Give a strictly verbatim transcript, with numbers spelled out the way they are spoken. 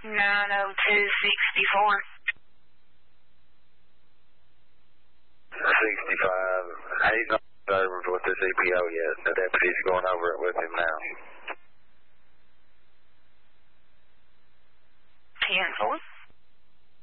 nine oh two sixty-four. sixty-five. He's not over with this E P O yet. The deputy's going over it with him now. ten four.